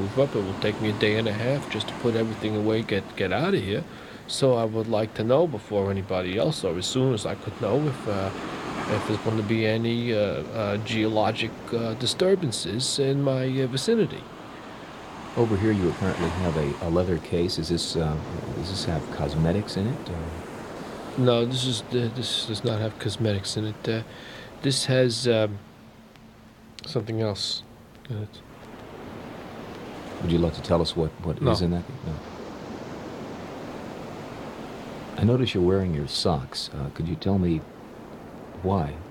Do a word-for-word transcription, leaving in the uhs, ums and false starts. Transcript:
move up. It will take me a day and a half just to put everything away, get get out of here. So I would like to know before anybody else, or as soon as I could know, if uh, if there's going to be any uh, uh, geologic uh, disturbances in my uh, vicinity. Over here, you apparently have a, a leather case. Is this uh, does this have cosmetics in it? Or? No, this is uh, this does not have cosmetics in it. Uh, this has um, something else in it. Would you like to tell us what, what No. is in that? No. I notice you're wearing your socks. Uh, could you tell me why?